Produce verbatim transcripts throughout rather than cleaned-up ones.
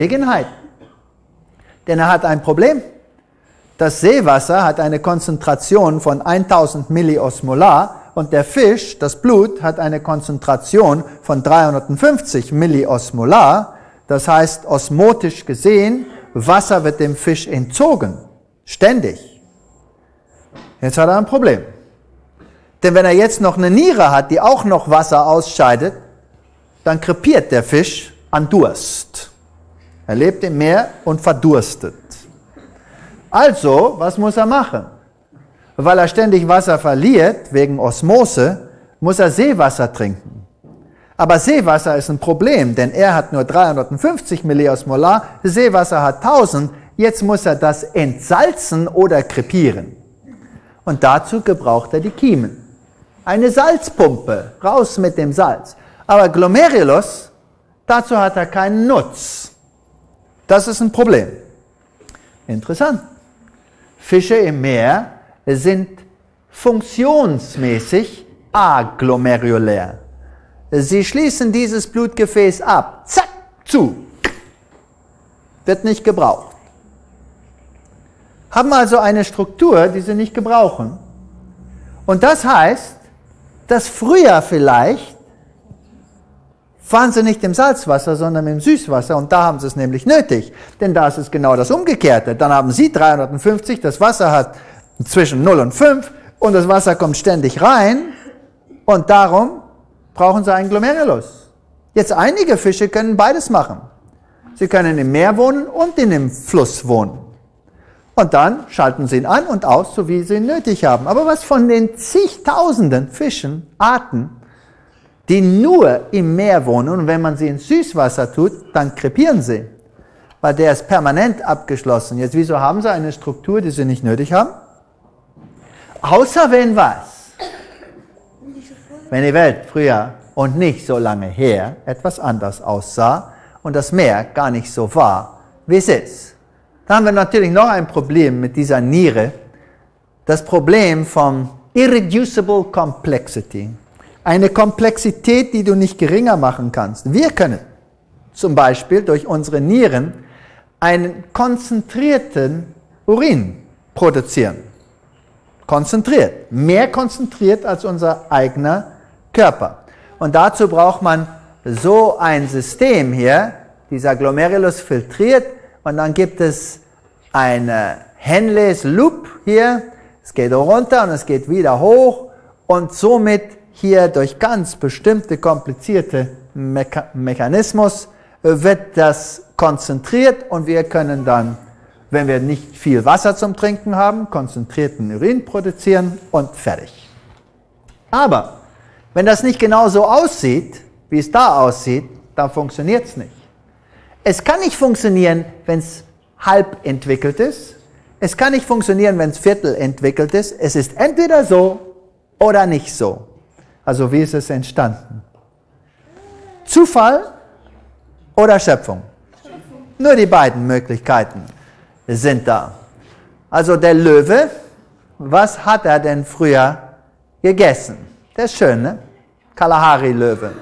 Gelegenheit. Denn er hat ein Problem. Das Seewasser hat eine Konzentration von tausend Milliosmolar und der Fisch, das Blut, hat eine Konzentration von dreihundertfünfzig Milliosmolar. Das heißt, osmotisch gesehen, Wasser wird dem Fisch entzogen. Ständig. Jetzt hat er ein Problem. Denn wenn er jetzt noch eine Niere hat, die auch noch Wasser ausscheidet, dann krepiert der Fisch an Durst. Er lebt im Meer und verdurstet. Also, was muss er machen? Weil er ständig Wasser verliert, wegen Osmose, muss er Seewasser trinken. Aber Seewasser ist ein Problem, denn er hat nur dreihundertfünfzig Milliosmolar, Seewasser hat tausend, jetzt muss er das entsalzen oder krepieren. Und dazu gebraucht er die Kiemen. Eine Salzpumpe, raus mit dem Salz. Aber Glomerulus, dazu hat er keinen Nutz. Das ist ein Problem. Interessant. Fische im Meer sind funktionsmäßig aglomerulär. Sie schließen dieses Blutgefäß ab. Zack, zu. Wird nicht gebraucht. Haben also eine Struktur, die sie nicht gebrauchen. Und das heißt, dass früher vielleicht fahren sie nicht im Salzwasser, sondern im Süßwasser und da haben sie es nämlich nötig. Denn da ist es genau das Umgekehrte. Dann haben sie dreihundertfünfzig, das Wasser hat zwischen null und fünf und das Wasser kommt ständig rein und darum brauchen sie einen Glomerulus. Jetzt einige Fische können beides machen. Sie können im Meer wohnen und in dem Fluss wohnen. Und dann schalten sie ihn an und aus, so wie sie ihn nötig haben. Aber was von den zigtausenden Fischen, Arten, die nur im Meer wohnen und wenn man sie ins Süßwasser tut, dann krepieren sie. Weil der ist permanent abgeschlossen. Jetzt, wieso haben sie eine Struktur, die sie nicht nötig haben? Außer wenn was? Wenn die Welt früher und nicht so lange her etwas anders aussah und das Meer gar nicht so war, wie es ist. Da haben wir natürlich noch ein Problem mit dieser Niere. Das Problem von Irreducible Complexity. Eine Komplexität, die du nicht geringer machen kannst. Wir können zum Beispiel durch unsere Nieren einen konzentrierten Urin produzieren. Konzentriert. Mehr konzentriert als unser eigener Körper. Und dazu braucht man so ein System hier. Dieser Glomerulus filtriert und dann gibt es eine Henle's Loop hier. Es geht runter und es geht wieder hoch und somit hier durch ganz bestimmte komplizierte Mecha- Mechanismus wird das konzentriert und wir können dann, wenn wir nicht viel Wasser zum Trinken haben, konzentrierten Urin produzieren und fertig. Aber wenn das nicht genau so aussieht, wie es da aussieht, dann funktioniert es nicht. Es kann nicht funktionieren, wenn es halb entwickelt ist. Es kann nicht funktionieren, wenn es viertel entwickelt ist. Es ist entweder so oder nicht so. Also wie ist es entstanden? Zufall oder Schöpfung? Nur die beiden Möglichkeiten sind da. Also der Löwe, was hat er denn früher gegessen? Der ist schön, ne? Kalahari-Löwe.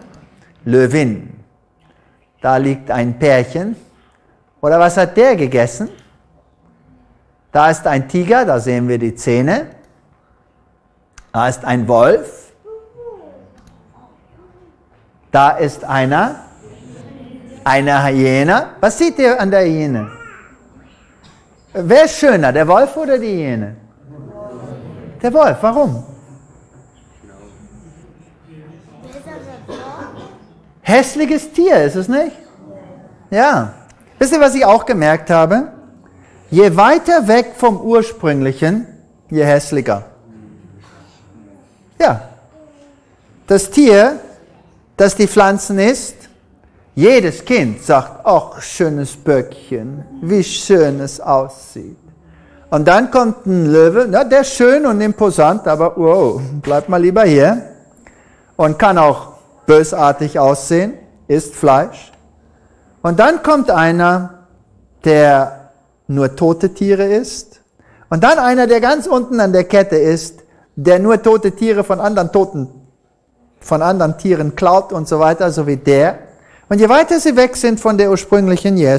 Löwin. Da liegt ein Pärchen. Oder was hat der gegessen? Da ist ein Tiger, da sehen wir die Zähne. Da ist ein Wolf. Da ist einer, eine Hyäne. Was seht ihr an der Hyäne? Wer ist schöner, der Wolf oder die Hyäne? Der Wolf, warum? Hässliches Tier, ist es nicht? Ja. Wisst ihr, was ich auch gemerkt habe? Je weiter weg vom Ursprünglichen, je hässlicher. Ja. Das Tier, das die Pflanzen isst, jedes Kind sagt, ach, schönes Böckchen, wie schön es aussieht. Und dann kommt ein Löwe, na, der ist schön und imposant, aber wow, bleib mal lieber hier. Und kann auch bösartig aussehen, isst Fleisch. Und dann kommt einer, der nur tote Tiere isst. Und dann einer, der ganz unten an der Kette ist, der nur tote Tiere von anderen toten, von anderen Tieren klaut und so weiter, so wie der. Und je weiter sie weg sind von der ursprünglichen